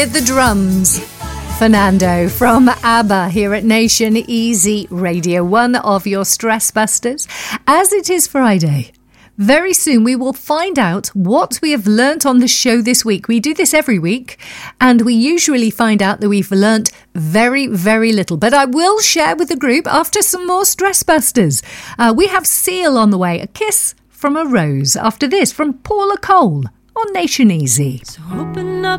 With the drums, Fernando from ABBA here at Nation Easy Radio, one of your stress busters. As it is Friday, very soon we will find out what we have learnt on the show this week. We do this every week, and we usually find out that we've learnt very, very little. But I will share with the group after some more stress busters. We have Seal on the way, A Kiss from a Rose. After this, from Paula Cole on Nation Easy. So open up